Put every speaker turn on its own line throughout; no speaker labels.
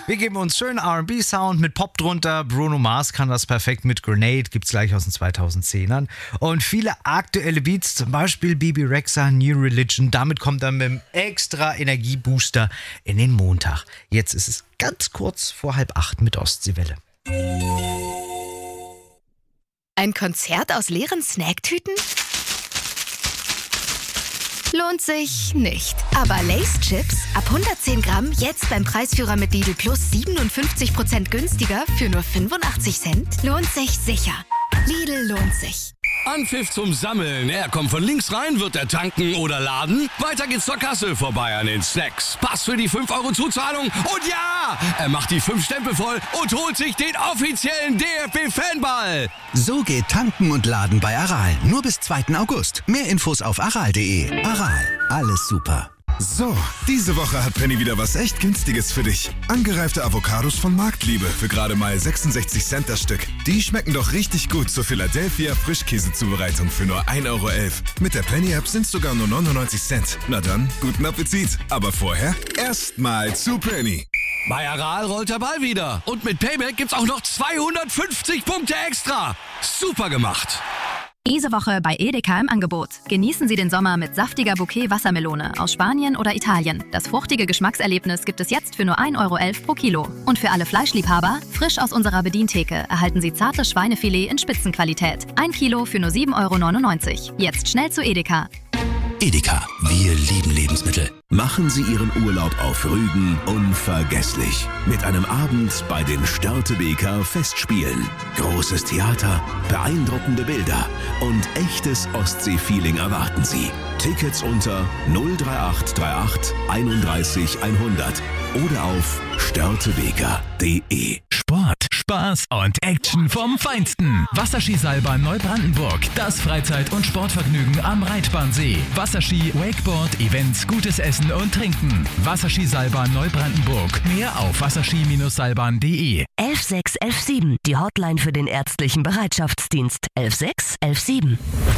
Wir geben uns schön R&B-Sound mit Pop drunter. Bruno Mars kann das perfekt mit Grenade, gibt's gleich aus den 2010ern. Und viele aktuelle Beats, zum Beispiel Bebe Rexha, New Religion. Damit kommt er mit einem extra Energiebooster in den Montag. Jetzt ist es ganz kurz vor 7:30 mit Ostseewelle.
Ein Konzert aus leeren Snacktüten? Lohnt sich nicht. Aber Lay's Chips ab 110 Gramm jetzt beim Preisführer mit Lidl Plus 57% günstiger für nur 85 Cent? Lohnt sich sicher. Lidl lohnt sich.
Anpfiff zum Sammeln. Er kommt von links rein, wird er tanken oder laden. Weiter geht's zur Kasse, vorbei an den Snacks. Pass für die 5 € Zuzahlung. Und ja, er macht die 5 Stempel voll und holt sich den offiziellen DFB-Fanball.
So geht Tanken und Laden bei Aral. Nur bis 2. August. Mehr Infos auf aral.de. Aral, alles super.
So, diese Woche hat Penny wieder was echt Günstiges für dich. Angereifte Avocados von Marktliebe für gerade mal 66 Cent das Stück. Die schmecken doch richtig gut zur Philadelphia Frischkäsezubereitung für nur 1,11 €. Mit der Penny-App sind es sogar nur 99 Cent. Na dann, guten Appetit. Aber vorher erstmal zu Penny.
Bei Aral rollt der Ball wieder. Und mit Payback gibt's auch noch 250 Punkte extra. Super gemacht.
Diese Woche bei Edeka im Angebot. Genießen Sie den Sommer mit saftiger Bouquet Wassermelone aus Spanien oder Italien. Das fruchtige Geschmackserlebnis gibt es jetzt für nur 1,11 € pro Kilo. Und für alle Fleischliebhaber, frisch aus unserer Bedientheke, erhalten Sie zartes Schweinefilet in Spitzenqualität. 1 Kilo für nur 7,99 €. Jetzt schnell zu Edeka.
Edeka, wir lieben Lebensmittel. Machen Sie Ihren Urlaub auf Rügen unvergesslich. Mit einem Abend bei den Störtebeker Festspielen. Großes Theater, beeindruckende Bilder und echtes Ostsee-Feeling erwarten Sie. Tickets unter 03838 31 100 oder auf störtebeker.de.
Sport, Spaß und Action vom Feinsten. Wasserskiseilbahn Neubrandenburg. Das Freizeit- und Sportvergnügen am Reitbahnsee. Wasserski, Wakeboard, Events, gutes Essen und Trinken. Wasserskiseilbahn Neubrandenburg. Mehr auf wasserski-seilbahn.de.
116 117, die Hotline für den ärztlichen Bereitschaftsdienst. 116 117.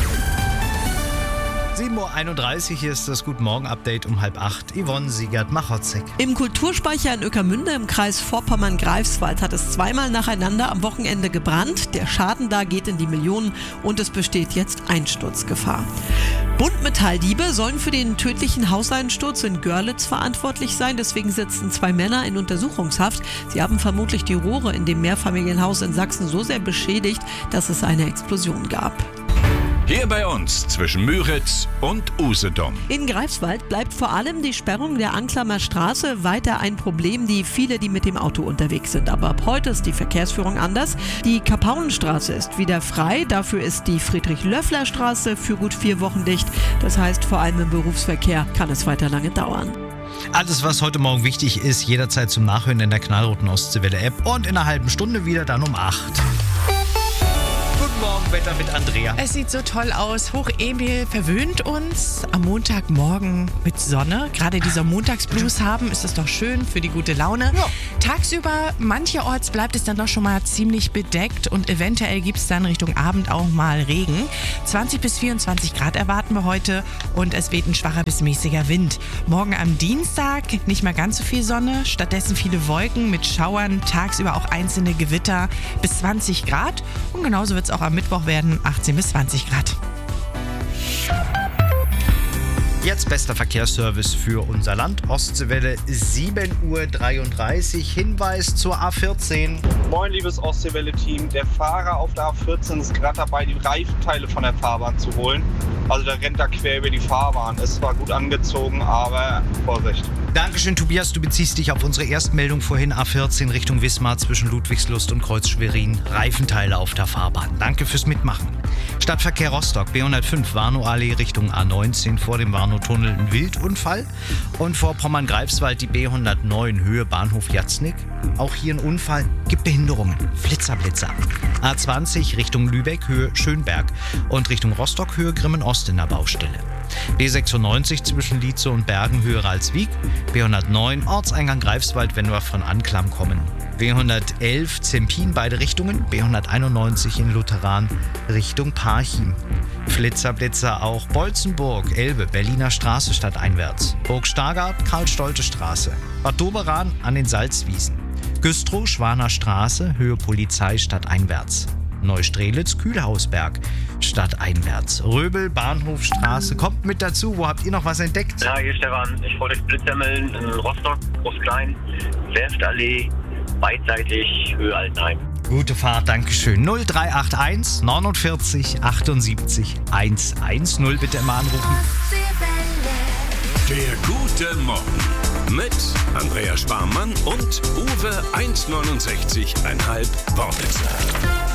7:31 Uhr, hier ist das Guten-Morgen-Update um 7:30. Yvonne Siegert-Machotzek.
Im Kulturspeicher in Ueckermünde im Kreis Vorpommern-Greifswald hat es zweimal nacheinander am Wochenende gebrannt. Der Schaden da geht in die Millionen und es besteht jetzt Einsturzgefahr. Buntmetalldiebe sollen für den tödlichen Hauseinsturz in Görlitz verantwortlich sein. Deswegen sitzen 2 Männer in Untersuchungshaft. Sie haben vermutlich die Rohre in dem Mehrfamilienhaus in Sachsen so sehr beschädigt, dass es eine Explosion gab.
Hier bei uns zwischen Müritz und Usedom.
In Greifswald bleibt vor allem die Sperrung der Anklamer Straße weiter ein Problem, die mit dem Auto unterwegs sind. Aber ab heute ist die Verkehrsführung anders. Die Kapauenstraße ist wieder frei. Dafür ist die Friedrich-Löffler-Straße für gut 4 Wochen dicht. Das heißt, vor allem im Berufsverkehr kann es weiter lange dauern.
Alles, was heute Morgen wichtig ist, jederzeit zum Nachhören in der knallroten Ostseewelle-App und in einer halben Stunde wieder dann um 8. Guten Morgen, Wetter mit Andrea.
Es sieht so toll aus. Hoch Emil verwöhnt uns am Montagmorgen mit Sonne. Gerade dieser Montagsblues haben, ist es doch schön für die gute Laune. Ja. Tagsüber mancherorts bleibt es dann doch schon mal ziemlich bedeckt und eventuell gibt es dann Richtung Abend auch mal Regen. 20 bis 24 Grad erwarten wir heute und es weht ein schwacher bis mäßiger Wind. Morgen am Dienstag nicht mehr ganz so viel Sonne, stattdessen viele Wolken mit Schauern, tagsüber auch einzelne Gewitter bis 20 Grad und genauso wird es auch am Mittwoch werden, 18 bis 20 Grad.
Jetzt bester Verkehrsservice für unser Land. Ostseewelle 7:33 Uhr. Hinweis zur A14.
Moin, liebes Ostseewelle-Team. Der Fahrer auf der A14 ist gerade dabei, die Reifenteile von der Fahrbahn zu holen. Also der rennt da quer über die Fahrbahn. Ist zwar gut angezogen, aber Vorsicht.
Dankeschön, Tobias. Du beziehst dich auf unsere Erstmeldung vorhin. A14 Richtung Wismar zwischen Ludwigslust und Kreuz Schwerin. Reifenteile auf der Fahrbahn. Danke fürs Mitmachen. Stadtverkehr Rostock, B105 Warnow-Allee Richtung A19 vor dem Warnow-Tunnel ein Wildunfall. Und vor Pommern-Greifswald die B109 Höhe Bahnhof Jatznick. Auch hier ein Unfall, gibt Behinderungen. Flitzer. A20 Richtung Lübeck Höhe Schönberg und Richtung Rostock Höhe Grimmen-Ost in der Baustelle. B96 zwischen Lietze und Bergen Höhe Ralswiek. B109 Ortseingang Greifswald, wenn wir von Anklam kommen. B111 Zempin beide Richtungen. B191 in Lutheran Richtung Parchim. Flitzer auch Bolzenburg, Elbe, Berliner Straße stadteinwärts. Burg Stargard, Karl-Stolte-Straße. Bad Doberan an den Salzwiesen. Güstrow, Schwaner Straße, Höhe Polizei stadteinwärts. Neustrelitz, Kühlhausberg, stadteinwärts. Röbel, Bahnhofstraße, kommt mit dazu. Wo habt ihr noch was entdeckt?
Ja, hier Stefan, ich wollte Blitzsemmeln in Rostock, Groß-Klein, Werftallee, beidseitig, Höhe Altenheim.
Gute Fahrt, Dankeschön. 0381 49 78 110. Bitte immer anrufen.
Der gute Morgen mit Andrea Sparmann und Uwe 1,69,5 Wortwitzer.